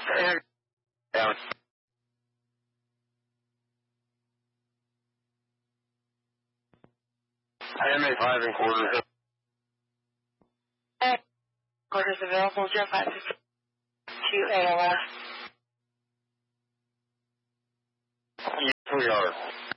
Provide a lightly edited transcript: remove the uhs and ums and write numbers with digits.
Down. IMA 5 and quarters. Quarters available, Jeff 552 ALS. Yes, we are.